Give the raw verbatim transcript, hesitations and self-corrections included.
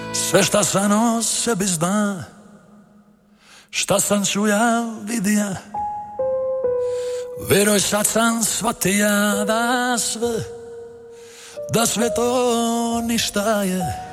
Sve šta sam o sebi zna, šta sam čuja, vidija, vjeroj sad sam shvatija da sve, da sve to ništa je.